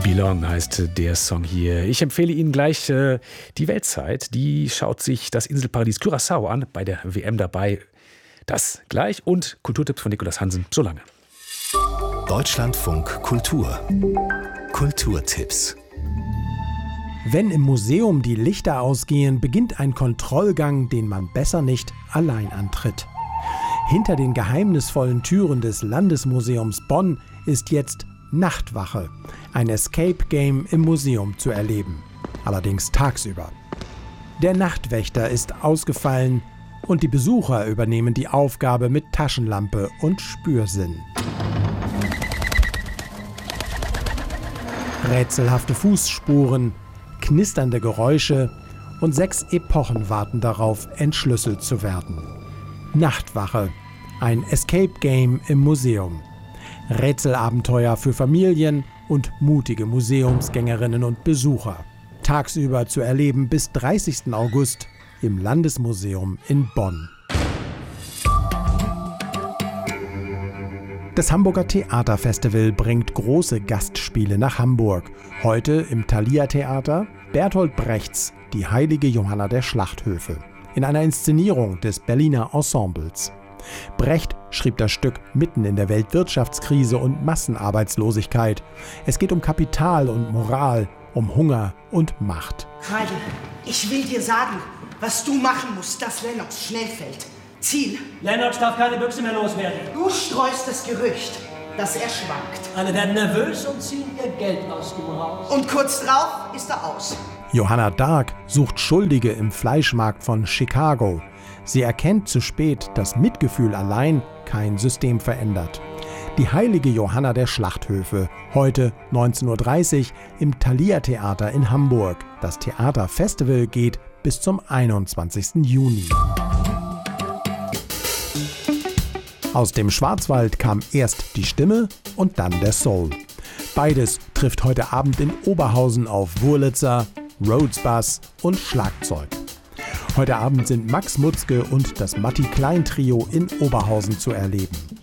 Belong heißt der Song hier. Ich empfehle Ihnen gleich die Weltzeit. Die schaut sich das Inselparadies Curaçao an, bei der WM dabei. Das gleich und Kulturtipps von Nikolaus Hansen. So lange. Deutschlandfunk Kultur. Kulturtipps. Wenn im Museum die Lichter ausgehen, beginnt ein Kontrollgang, den man besser nicht allein antritt. Hinter den geheimnisvollen Türen des Landesmuseums Bonn ist jetzt Nachtwache, ein Escape-Game im Museum zu erleben. Allerdings tagsüber. Der Nachtwächter ist ausgefallen und die Besucher übernehmen die Aufgabe mit Taschenlampe und Spürsinn. Rätselhafte Fußspuren, knisternde Geräusche und 6 Epochen warten darauf, entschlüsselt zu werden. Nachtwache, ein Escape-Game im Museum. Rätselabenteuer für Familien und mutige Museumsgängerinnen und Besucher. Tagsüber zu erleben bis 30. August im Landesmuseum in Bonn. Das Hamburger Theaterfestival bringt große Gastspiele nach Hamburg. Heute im Thalia Theater Bertolt Brechts Die heilige Johanna der Schlachthöfe in einer Inszenierung des Berliner Ensembles. Brecht schrieb das Stück mitten in der Weltwirtschaftskrise und Massenarbeitslosigkeit. Es geht um Kapital und Moral, um Hunger und Macht. Heidi, ich will dir sagen, was du machen musst, dass Lennox schnell fällt. Ziel. Lennox darf keine Büchse mehr loswerden. Du streust das Gerücht, dass er schwankt. Alle werden nervös und ziehen ihr Geld aus dem Haus. Und kurz drauf ist er aus. Johanna Dark sucht Schuldige im Fleischmarkt von Chicago. Sie erkennt zu spät, dass Mitgefühl allein kein System verändert. Die heilige Johanna der Schlachthöfe, heute 19:30 Uhr im Thalia Theater in Hamburg. Das Theaterfestival geht bis zum 21. Juni. Aus dem Schwarzwald kam erst die Stimme und dann der Soul. Beides trifft heute Abend in Oberhausen auf Wurlitzer, Rhodes Bass und Schlagzeug. Heute Abend sind Max Mutzke und das Matti Klein Trio in Oberhausen zu erleben.